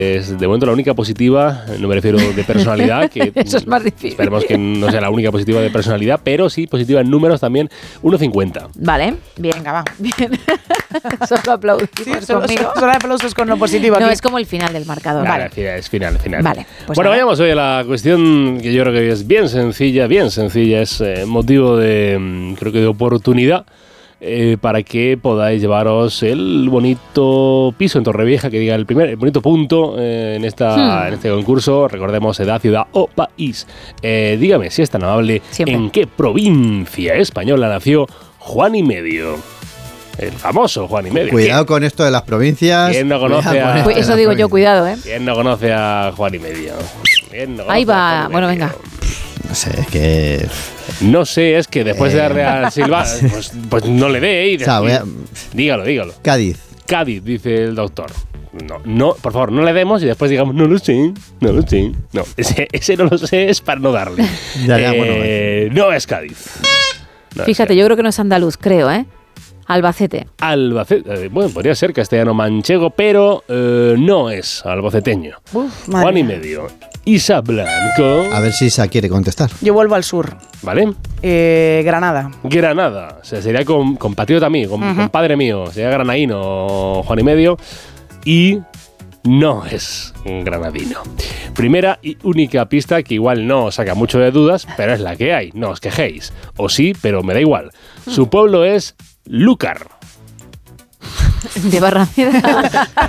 Es de momento la única positiva, no me refiero de personalidad, que eso es más difícil. Esperemos que no sea la única positiva de personalidad, pero sí positiva en números también, 1,50. Vale, bien. Venga, va. Bien. Solo aplaudimos conmigo. Solo aplausos con lo positivo No, aquí. es como el final del marcador. Vale, Vale. es final. Vale, pues bueno, nada. vayamos hoy a la cuestión que yo creo que es bien sencilla, es motivo de, creo que de oportunidad, para que podáis llevaros el bonito piso en Torrevieja, que diga el bonito punto en este concurso. Recordemos edad, ciudad o país. Dígame, si es tan amable, Siempre. ¿en qué provincia española nació Juan y Medio? El famoso Juan y Medio. Cuidado con esto de las provincias. ¿Quién no conoce Cuidado con a- esto de Eso las digo yo, provincias. cuidado, ¿eh? ¿Quién no conoce a Juan y Medio? ¿Quién no Ahí conoce a va. Juan y Bueno, Medio? venga. No sé, es que. No sé, es que después de darle a Silva, pues no le dé y O sea, voy a- dígalo. Cádiz. Cádiz, dice el doctor. No, por favor, no le demos y después digamos, no lo sé. No, ese no lo sé, es para no darle. Ya, bueno, no es Cádiz. No es Fíjate, Cádiz. yo creo que no es andaluz, creo, ¿eh? Albacete. Albacete, bueno, podría ser castellano-manchego, pero no es albaceteño. Madre Juan y mía. Medio. Isa Blanco. A ver si Isa quiere contestar. Yo vuelvo al sur. ¿Vale? Granada. Granada, o sea, sería compatriota mío, compadre mío, sería granaíno Juan y Medio, y no es un granadino. Primera y única pista que igual no os saca mucho de dudas, pero es la que hay, no os quejéis. O sí, pero me da igual. Su pueblo es Lúcar. De Barrameda.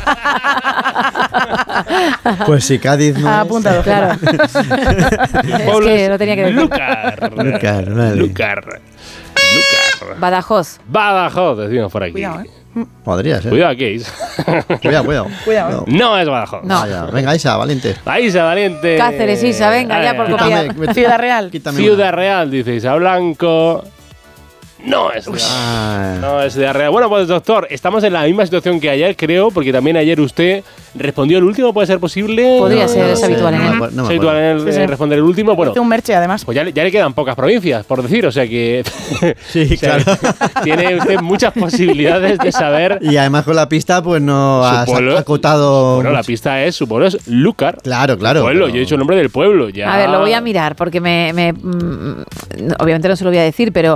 Pues si Cádiz no. Apuntado. Claro. Su Es pueblo que lo tenía que decir. Lúcar. Lúcar, vale. Lúcar. Badajoz. Badajoz, decimos por aquí. Cuidado, Podría ser. Cuidado aquí. Cuidado. Cuidado. No es Badajoz. No. Vaya. Venga, Isa, valiente. Isa Valiente. Cáceres, Isa, venga, ya por Quítame. copiar. Ciudad Real. Quítame Ciudad una. Real, dice Isa Blanco. No es Ah, No es Ciudad Real. Bueno, pues doctor, estamos en la misma situación que ayer, creo, porque también ayer usted respondió el último, ¿puede ser posible? Podría No, ser, no es sé. habitual en él. No Es me habitual acuerdo. en él Sí, sí. responder el último. Bueno, Hice un merche, además. pues ya le quedan pocas provincias, por decir, o sea que... Sí, o sea, claro. Tiene usted muchas posibilidades de saber... Y además con la pista, pues no Su has pueblo- acotado. Bueno, la mucho. pista es, su pueblo es Lúcar. Claro. Pueblo, pero- yo he dicho el nombre del pueblo. Ya. A ver, lo voy a mirar porque obviamente no se lo voy a decir, pero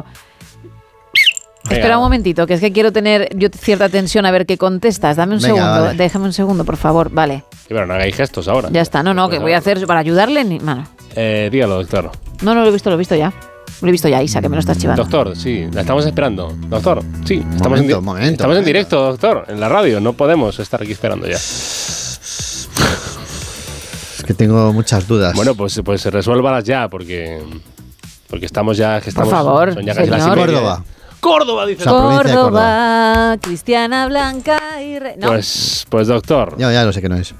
Venga. espera un momentito, que es que quiero tener yo cierta tensión a ver qué contestas. Dame un Venga, segundo, vale. déjame un segundo, por favor. Vale, Sí, pero no hagáis gestos ahora. ya está. No, que voy a hacer para ayudarle. Mano. Dígalo, doctor. No, lo he visto ya. Lo he visto ya, Isa, que me lo estás chivando. Doctor, sí, la estamos esperando. Doctor, sí, Momento. estamos en directo, doctor, en la radio. No podemos estar aquí esperando ya. Es que tengo muchas dudas. Bueno, pues resuélvalas ya, porque estamos ya... Que estamos, favor, son ya casi las señor. 7:30. Córdoba. Córdoba, dice. O sea, provincia de Córdoba, Cristiana Blanca y... No, Pues doctor, Ya lo sé que no es.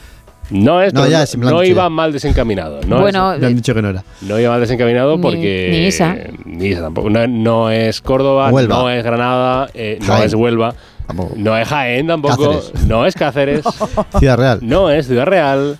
no es, No, pero ya, sí me lo han no dicho iba ya. mal desencaminado. No bueno, Me han dicho que no era. no iba mal desencaminado Ni- porque... ni Isa. Ni Isa tampoco. No es Córdoba, Huelva. no es Granada, no Jaén. es Huelva, Tampoco. no es Jaén tampoco, Cáceres. no es Cáceres, Ciudad Real. no es Ciudad Real.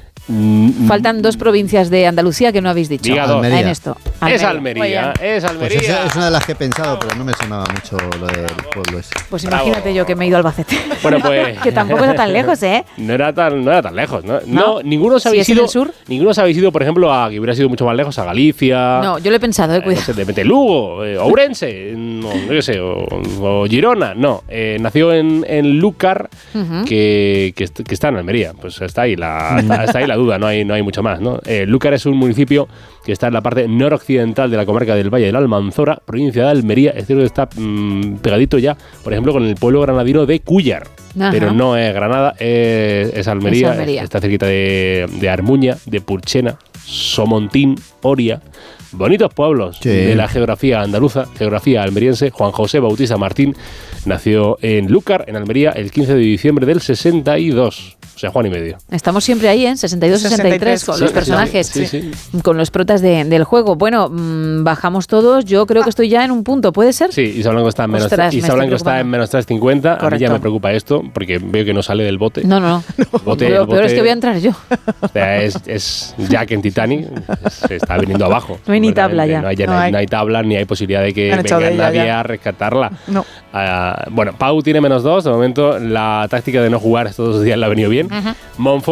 faltan dos provincias de Andalucía que no habéis dicho. Diga dos. Almería. En esto. Es Muy Almería, es Pues Almería. esa es una de las que he pensado, pero no me sonaba mucho lo del pueblo ese. Pues Bravo. imagínate yo que me he ido a Albacete. Bueno, pues... Que tampoco está tan lejos, ¿eh? No era tan lejos, ¿no? ¿No? Ninguno se ¿Si había es en ido. el sur? Ninguno se había ido, por ejemplo, que hubiera sido mucho más lejos, a Galicia. No, yo lo he pensado, no cuidado. sé, de repente Lugo, Ourense, no qué sé, o Girona. No, nació en Lúcar, Ujú. que está en Almería. Pues está ahí está ahí la duda, no hay mucho más, ¿no? Lúcar es un municipio que está en la parte noroccidental de la comarca del Valle del Almanzora, provincia de Almería. Es decir, que está pegadito ya, por ejemplo, con el pueblo granadino de Cúllar. Ajá. Pero no es Granada, es Almería, Es Almería. está cerquita de Armuña, de Purchena, Somontín, Oria. Bonitos pueblos Sí. de la geografía andaluza, geografía almeriense. Juan José Bautista Martín nació en Lúcar, en Almería, el 15 de diciembre del 62. O sea, Juan y Medio. Estamos siempre ahí, ¿eh? 62-63 con Sí, los sí, personajes, sí, sí. con los protas del juego. Bueno, bajamos todos. Yo creo que estoy ya en un punto, ¿puede ser? Sí, Isa Blanco está en menos, Ostras, me Isa estoy Blanco está en menos 350. A mí ya Correcto. me preocupa esto, porque veo que no sale del bote. No. Bote- Lo el peor es bote- que voy a entrar yo. O sea, es Jack en Titanic, se está viniendo abajo. No hay ni tabla ya. No hay, No hay. no hay tabla, ni hay posibilidad de que Han echado venga de ella nadie ya. a rescatarla. No. Bueno, Pau tiene -2. De momento, la táctica de no jugar estos 2 días le ha venido bien. Monfort